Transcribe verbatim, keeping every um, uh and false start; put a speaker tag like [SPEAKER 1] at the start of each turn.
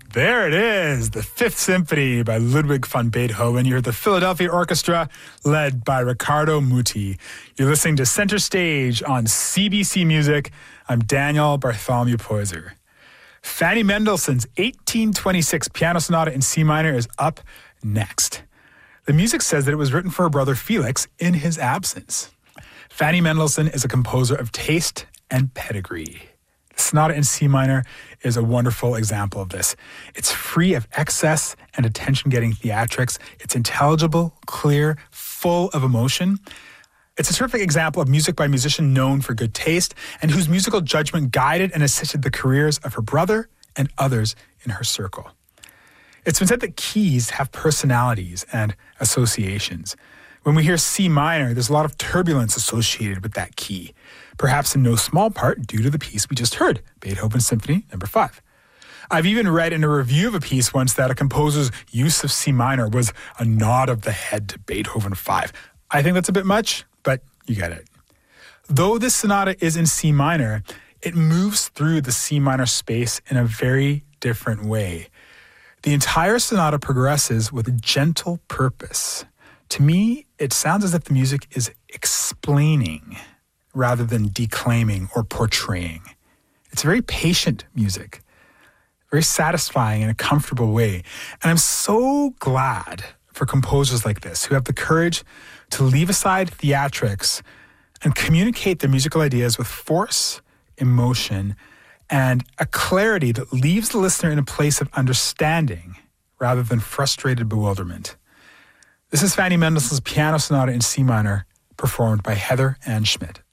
[SPEAKER 1] There it is, the Fifth Symphony by Ludwig van Beethoven. You're the Philadelphia Orchestra, led by Riccardo Muti. You're listening to Center Stage on C B C Music. I'm Daniel Bartholomew Poyser. Fanny Mendelssohn's eighteen twenty-six Piano Sonata in C minor is up next. The music says that it was written for her brother Felix in his absence. Fanny Mendelssohn is a composer of taste and pedigree. The Sonata in C minor is a wonderful example of this. It's free of excess and attention-getting theatrics. It's intelligible, clear, full of emotion. It's a terrific example of music by a musician known for good taste and whose musical judgment guided and assisted the careers of her brother and others in her circle. It's been said that keys have personalities and associations. When we hear C minor, there's a lot of turbulence associated with that key, perhaps in no small part due to the piece we just heard, Beethoven Symphony Number five. I've even read in a review of a piece once that a composer's use of C minor was a nod of the head to Beethoven five. I think that's a bit much, but you get it. Though this sonata is in C minor, it moves through the C minor space in a very different way. The entire sonata progresses with a gentle purpose. To me, it sounds as if the music is explaining rather than declaiming or portraying. It's very patient music, very satisfying in a comfortable way. And I'm so glad for composers like this who have the courage to leave aside theatrics and communicate their musical ideas with force, emotion, and a clarity that leaves the listener in a place of understanding rather than frustrated bewilderment. This is Fanny Mendelssohn's Piano Sonata in C minor, performed by Heather Ann Schmidt.